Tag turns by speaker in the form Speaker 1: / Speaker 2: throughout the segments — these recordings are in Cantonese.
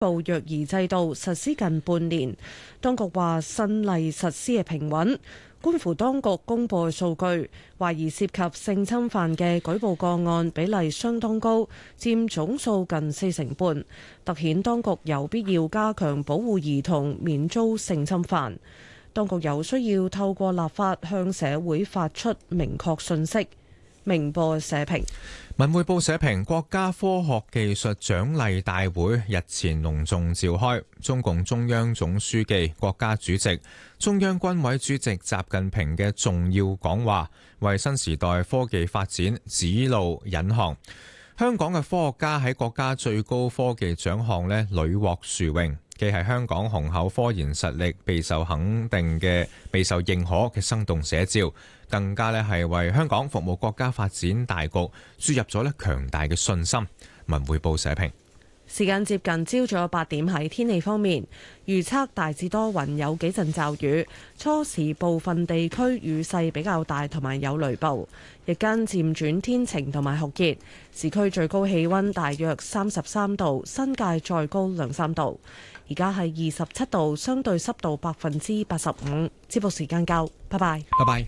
Speaker 1: 部虐兒制度實施近半年，當局話新例實施係平穩。觀乎當局公佈嘅數據，懷疑涉及性侵犯嘅舉報個案比例相當高，佔總數近40%，凸顯當局有必要加強保護兒童免遭性侵犯。當局有需要透過立法向社會發出明確訊息。明報社評。
Speaker 2: 文匯報社評，國家科學技術獎勵大會日前隆重召開，中共中央總書記、國家主席、中央軍委主席習近平嘅重要講話，為新時代科技發展指路引航。香港嘅科學家喺國家最高科技獎項屢獲殊榮，既係香港雄厚科研實力備受肯定嘅、備受認可嘅生動寫照，更加係為香港服務國家發展大局注入咗強大嘅信心。文匯報社評。
Speaker 1: 時間接近朝早8點，喺天氣方面預測大致多雲，有幾陣驟雨，初時部分地區雨勢比較大，同埋有雷暴。日間漸轉天晴同埋酷熱，市區最高氣溫大約33度，新界再高2-3度。而家係27度，相對濕度85%。節目時間夠，拜拜。
Speaker 2: 拜拜。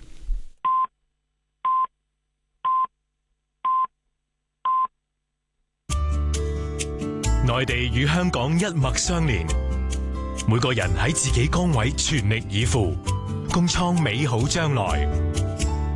Speaker 3: 內地與香港一脈相連，每個人喺自己崗位全力以赴，共創美好將來。